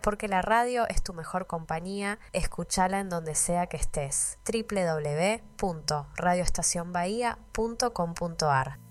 porque la radio es tu mejor compañía. Escúchala en donde sea que estés. www.radioestacionbahía.com.ar